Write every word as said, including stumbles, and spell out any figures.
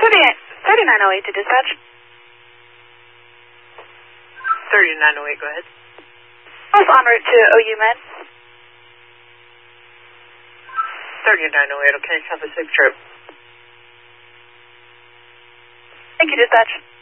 thirty-nine oh eight to dispatch. thirty-nine oh eight, go ahead. I was en route to O U Med. thirty-nine oh eight, okay, have a safe trip. Thank you, dispatch.